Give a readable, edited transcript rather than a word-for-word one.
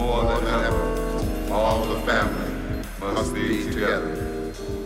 more than ever, all the family must be together.